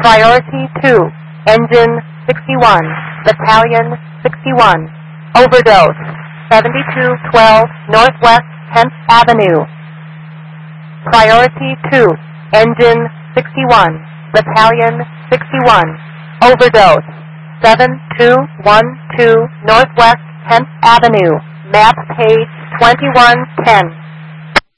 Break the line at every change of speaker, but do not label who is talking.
Priority 2, Engine 61, Battalion 61, overdose, 7212 Northwest 10th Avenue. Priority 2, Engine 61, Battalion 61, overdose, 7212 Northwest 10th Avenue, map page 2110.